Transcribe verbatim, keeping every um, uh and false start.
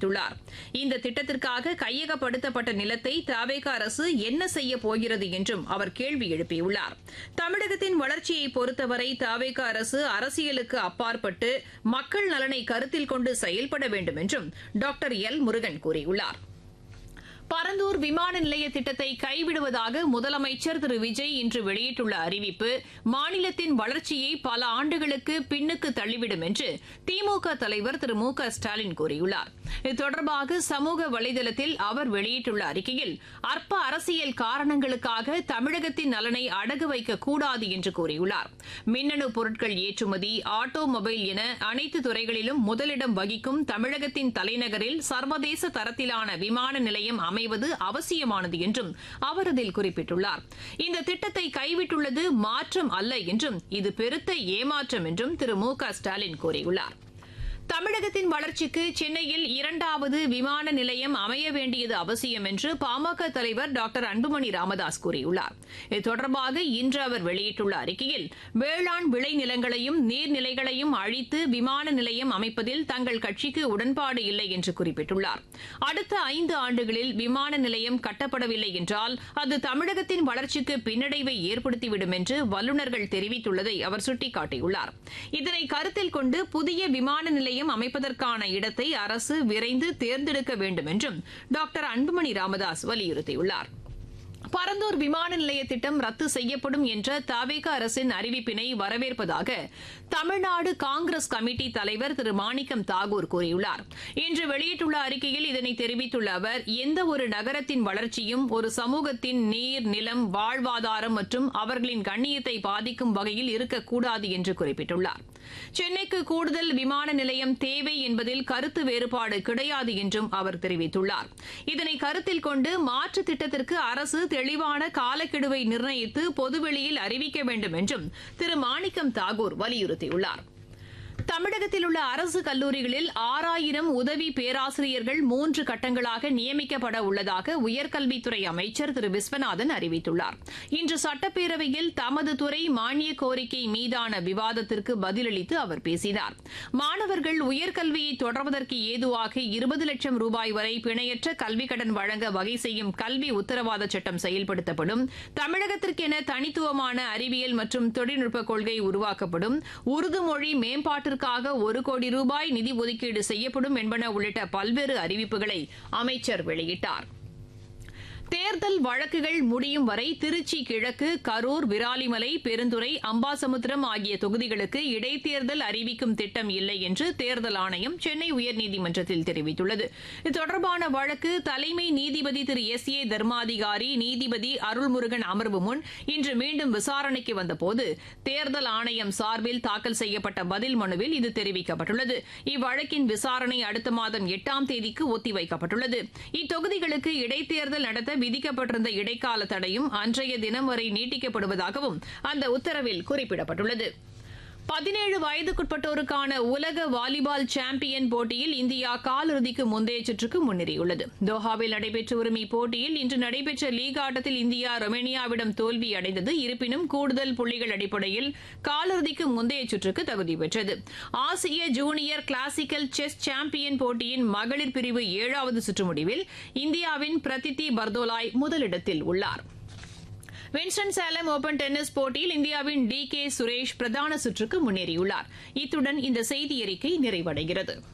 தெரிவித்துள்ளார். இந்த திட்டத்திற்காக கையகப்படுத்தப்பட்ட நிலத்தை தவேக அரசு என்ன செய்ய போகிறது என்றும் அவர் கேள்வி எழுப்பியுள்ளார். தமிழகத்தின் வளர்ச்சியை பொறுத்தவரை தவேக அரசு அரசியலுக்கு அப்பாற்பட்டு மக்கள் நலனை கருத்தில் கொண்டு செயல்பட வேண்டும் என்றும் டாக்டர் எல் முருகன் கூறியுள்ளார். பரந்தூர் விமான நிலைய திட்டத்தை கைவிடுவதாக முதலமைச்சர் திரு விஜய் இன்று வெளியிட்டுள்ள அறிவிப்பு மாநிலத்தின் வளர்ச்சியை பல ஆண்டுகளுக்கு பின்னுக்கு தள்ளிவிடும் என்று திமுக தலைவர் திரு மு க ஸ்டாலின் கூறியுள்ளார். இது தொடர்பாக சமூக வலைதளத்தில் அவர் வெளியிட்டுள்ள அறிக்கையில் அற்ப அரசியல் காரணங்களுக்காக தமிழகத்தின் நலனை அடகு வைக்கக்கூடாது என்று கூறியுள்ளார். மின்னணு பொருட்கள் ஏற்றுமதி, ஆட்டோமொபைல் என அனைத்து துறைகளிலும் முதலிடம் வகிக்கும் தமிழகத்தின் தலைநகரில் சர்வதேச தரத்திலான விமான நிலையம் அமைவது அவசியமானது என்றும் அவர் அதில் குறிப்பிட்டுள்ளார். இந்த திட்டத்தை கைவிட்டுள்ளது மாற்றம் அல்ல என்றும் இது பெருத்த ஏமாற்றம் என்றும் திரு மு க ஸ்டாலின் கூறியுள்ளார். தமிழகத்தின் வளர்ச்சிக்கு சென்னையில் இரண்டாவது விமான நிலையம் அமைய வேண்டியது அவசியம் என்று பாமக தலைவர் டாக்டர் அன்புமணி ராமதாஸ் கூறியுள்ளார். இது தொடர்பாக இன்று அவர் வெளியிட்டுள்ள அறிக்கையில் வேளாண் விளைநிலங்களையும் நீர்நிலைகளையும் அழித்து விமான நிலையம் அமைப்பதில் தங்கள் கட்சிக்கு உடன்பாடு இல்லை என்று குறிப்பிட்டுள்ளார். அடுத்த ஐந்து ஆண்டுகளில் விமான நிலையம் கட்டப்படவில்லை என்றால் அது தமிழகத்தின் வளர்ச்சிக்கு பின்னடைவை ஏற்படுத்திவிடும் என்று வல்லுநர்கள் தெரிவித்துள்ளதை அவர் சுட்டிக்காட்டியுள்ளார். இதனை கருத்தில் கொண்டு புதிய விமான நிலையம் அமைப்பதற்கான இடத்தை அரசு விரைந்து தேர்ந்தெடுக்க வேண்டும் என்றும் டாக்டர் அன்புமணி ராமதாஸ் வலியுறுத்தியுள்ளார். பரந்தூர் விமான நிலைய திட்டம் ரத்து செய்யப்படும் என்ற தவேக அரசின் அறிவிப்பினை வரவேற்பதாக தமிழ்நாடு காங்கிரஸ் கமிட்டி தலைவர் திரு மாணிக்கம் தாகூர் கூறியுள்ளார். இன்று வெளியிட்டுள்ள அறிக்கையில் இதனை தெரிவித்துள்ள அவர் எந்த ஒரு நகரத்தின் வளர்ச்சியும் ஒரு சமூகத்தின் நீர், நிலம், வாழ்வாதாரம் மற்றும் அவர்களின் கண்ணியத்தை பாதிக்கும் வகையில் இருக்கக்கூடாது என்று குறிப்பிட்டுள்ளார். சென்னைக்கு கூடுதல் விமான நிலையம் தேவை என்பதில் கருத்து வேறுபாடு கிடையாது என்றும் அவர் தெரிவித்துள்ளார். இதனை கருத்தில் கொண்டு மாற்று திட்டத்திற்கு அரசு தெளிவான காலக்கெடுவை நிர்ணயித்து பொதுவெளியில் அறிவிக்க வேண்டும் என்றும் திரு மாணிக்கம் தாகூர் வலியுறுத்தியுள்ளார். தமிழகத்தில் உள்ள அரசு கல்லூரிகளில் ஆறாயிரம் உதவி பேராசிரியர்கள் மூன்று கட்டங்களாக நியமிக்கப்பட உள்ளதாக உயர்கல்வித்துறை அமைச்சர் திரு விஸ்வநாதன் அறிவித்துள்ளார். இன்று சட்டப்பேரவையில் தமது துறை மானிய கோரிக்கை மீதான விவாதத்திற்கு பதிலளித்து அவர் பேசினார். மாணவர்கள் உயர்கல்வியை தொடர்வதற்கு ஏதுவாக இருபது லட்சம் ரூபாய் வரை பிணையற்ற கல்விக் கடன் வழங்க வகை செய்யும் கல்வி உத்தரவாத சட்டம் செயல்படுத்தப்படும். தமிழகத்திற்கென தனித்துவமான அறிவியல் மற்றும் தொழில்நுட்ப கொள்கை உருவாக்கப்படும். உருது மொழி மேம்பாட்டு ஒரு கோடி ரூபாய் நிதி ஒதுக்கீடு செய்யப்படும் என்பன உள்ளிட்ட பல்வேறு அறிவிப்புகளை அமைச்சர் வெளியிட்டார். தேர்தல் வழக்குகள் முடியும் வரை திருச்சி கிழக்கு, கரூர், விராலிமலை, பெருந்துறை, அம்பாசமுத்திரம் ஆகிய தொகுதிகளுக்கு இடைத்தேர்தல் அறிவிக்கும் திட்டம் இல்லை என்று தேர்தல் ஆணையம் சென்னை உயர்நீதிமன்றத்தில் தெரிவித்துள்ளது. இது தொடர்பான வழக்கு தலைமை நீதிபதி திரு எஸ் ஏ தர்மாதிகாரி, நீதிபதி அருள்முருகன் அமர்வு முன் இன்று மீண்டும் விசாரணைக்கு வந்தபோது தேர்தல் ஆணையம் சார்பில் தாக்கல் செய்யப்பட்ட பதில் மனுவில் இது தெரிவிக்கப்பட்டுள்ளது. இவ்வழக்கின் விசாரணை அடுத்த மாதம் எட்டாம் தேதிக்கு ஒத்திவைக்கப்பட்டுள்ளது. இத்தொகுதிகளுக்கு இடைத்தேர்தல் நடத்த விதிக்கப்பட்டிருந்த இடைக்கால தடையும் அன்றைய தினம் வரை நீட்டிக்கப்படுவதாகவும் அந்த உத்தரவில் குறிப்பிடப்பட்டுள்ளது. பதினேழு வயதுக்குட்பட்டோருக்கான உலக வாலிபால் சாம்பியன் போட்டியில் இந்தியா காலிறுதிக்கு முந்தைய சுற்றுக்கு முன்னேறியுள்ளது. தோஹாவில் நடைபெற்று வரும் இப்போட்டியில் இன்று நடைபெற்ற லீக் ஆட்டத்தில் இந்தியா ரொமேனியாவிடம் தோல்வி அடைந்தது. இருப்பினும் கூடுதல் புள்ளிகள் அடிப்படையில் காலிறுதிக்கு முந்தைய சுற்றுக்கு தகுதி பெற்றது. ஆசிய ஜூனியர் கிளாசிக்கல் செஸ் சாம்பியன் போட்டியின் மகளிர் பிரிவு ஏழாவது சுற்று முடிவில் இந்தியாவின் பிரதித்தி பர்தோலாய் முதலிடத்தில் உள்ளார். வின்ஸ்டன் சேலம் ஓபன் டென்னிஸ் போட்டியில் இந்தியாவின் டி கே சுரேஷ் பிரதான சுற்றுக்கு முன்னேறியுள்ளார். இத்துடன் இந்த செய்தி அறிக்கை நிறைவடைகிறது.